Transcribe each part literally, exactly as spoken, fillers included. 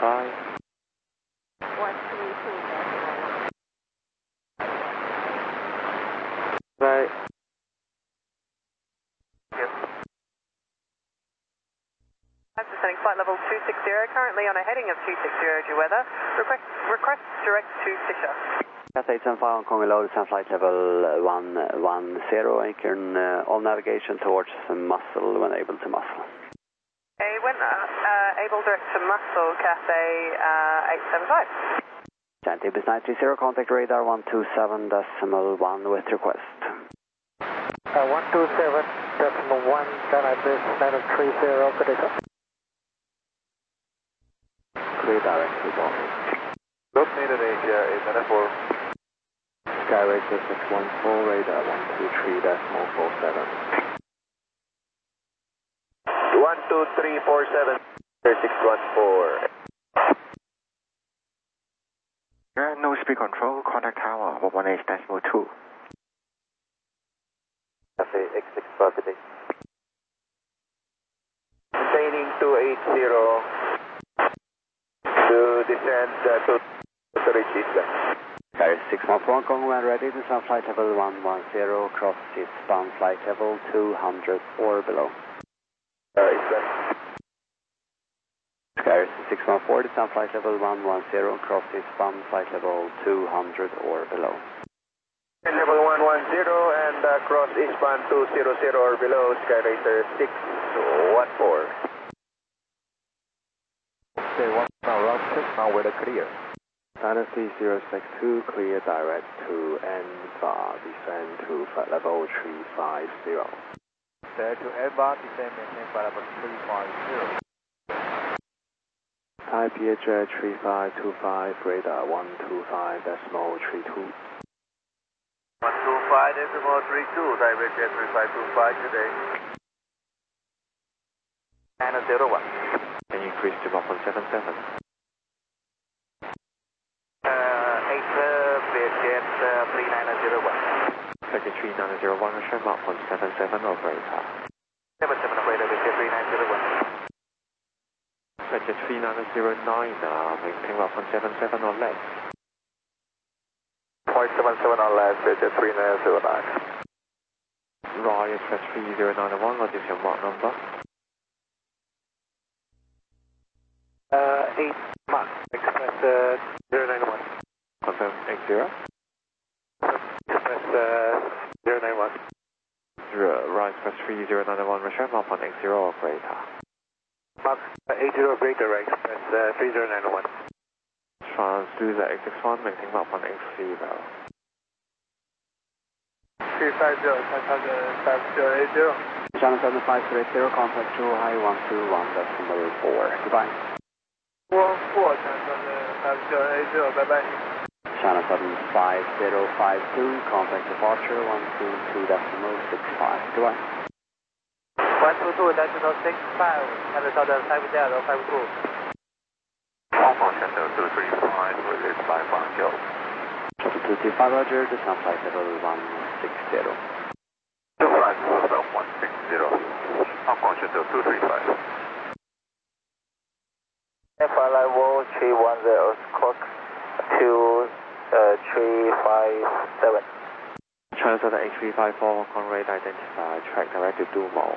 five. one three two. Right. Descending flight level two sixty, currently on a heading of two sixty due weather. Request, request direct to Fisher. Cathay eight seven five Hong Kong, low descent flight level one one zero, anchoring uh, all navigation towards Muscle when able to Muscle. Okay, when uh, uh, able direct to Muscle, Cathay uh, eight seven five. Santibus nine three zero, contact radar one two seven decimal one with request. Uh, one two seven decimal one, Santibus nine three zero, good day. Clear direct to Boston. Look needed Asia eight nine four. Skyway six six one four, radar one two three decimal four seven. one two three four seven, six one four. Yeah, no speed control, contact tower one one eight decimal two. Cathay X six five today. Maintaining two eight zero to descend uh, to, to reach Eastland. Paris six one four Hong Kong, when ready, descend flight level one one zero, cross eastbound flight level two hundred or below. Uh, Eastland. Paris six one four, descend flight level one one zero, cross eastbound flight level two hundred or below. Level one one zero and uh, cross eastbound two hundred or below, Skyracer six one four. Say one now, route six, now we're clear. Dynasty zero six two, clear direct to N V A, descend to flight level three five zero. Clear to N V A, descend maintain flight level three five zero. Thai P H J three five two five, radar one two five decimal three two. one two five decimal three two, Thai P H J three five two five today. nine zero one. Can you increase to one point seven seven? three nine zero one. Package three nine zero one, return mark one seven seven, operator. seven seven operator, three nine zero one. Package three nine zero nine, uh, maintain mark one seven seven or less. point seven seven or less, package three nine zero nine. Roy Express three zero nine one, what is your mark number? Uh, eight Mark, Express uh, zero nine one. Confirm X zero. Express uh, zero nine one. Roy Express three zero nine one, return mark one X zero, operator. Mark uh, eight zero operator, Express uh, three zero nine one. Transducer X six one, maintain mark one X zero. three five zero, five zero eight zero. Channel seven five three eight zero, contact Zhuhai high one two one decimal four. Goodbye. one four, channel five zero eight zero, bye bye. Channel seven five zero five two, contact departure one two two decimal six five. Goodbye. one two two decimal six five, channel southern five zero five two. Hong Kong Center two three five, release five one zero. Shuttle two three five, Roger, descend flight level one six zero. two five seven one six zero. Hong Kong Center two three five. Flight level three one zero, clock two three five seven. Transit H three five four, Hong Kong radar identified, track direct to Dumo.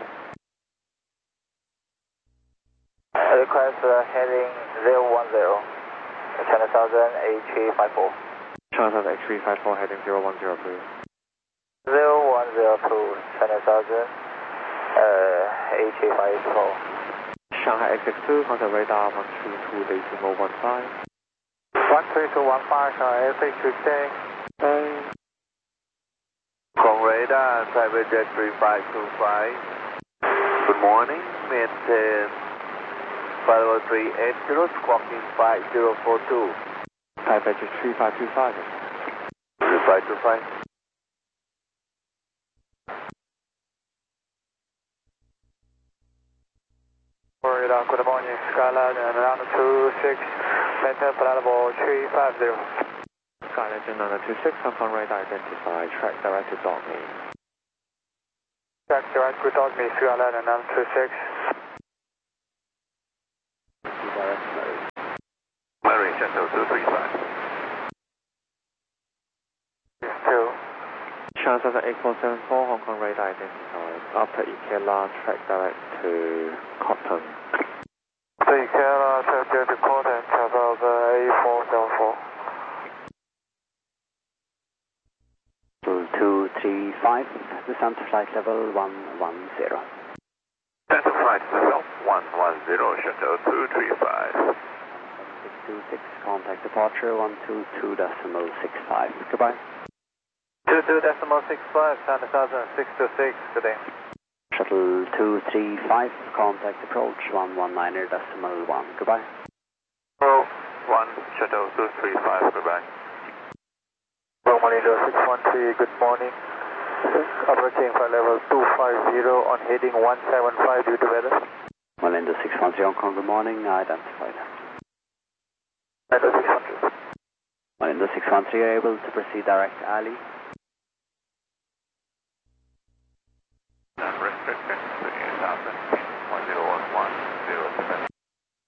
Request uh, heading zero one zero, channel southern H three five four. Transit H three five four, heading zero one zero, please. zero one zero two, channel southern uh, H three five four. Shanghai X six two, contact radar one three two decimal one five. one three two one five, Shanghai X six two, stay. Hong Kong radar, Thai P H J three five two five. Good morning, maintain flight level three eight zero, squawking five zero four two. Thai P H J three five two five. three five two five. Radar, good morning, Skyline and round two six, maintain flight level three five zero. Skyline nine two six, Hong Kong radar identified, track direct to dot me. Track direct to dot me, Skyline and nine two six. Direct mode. Shuttle two three five. Two. Chances at eight four seven four, Hong Kong radar identified. After Ikela, track direct to Cotton. So you can uh, track direct to Cotton, channel eight four seven four. two three five, descent to flight level one one zero. Center flight level one one zero, Shuttle two three five. six two six, contact departure one two two decimal six five. Goodbye. two two decimal six five, Santa Casa six two six today. Shuttle two three five, contact approach one one nine decimal one. Goodbye. Oh, one, Shuttle two three five, goodbye. Romeo six one three, good morning. Approaching flight level two five zero on heading one seven five due to weather. Malindo six one three, Hong Kong, good morning, identified. Malindo six one three. Malindo six one three, are able to proceed direct Ali. Restricted, three thousand.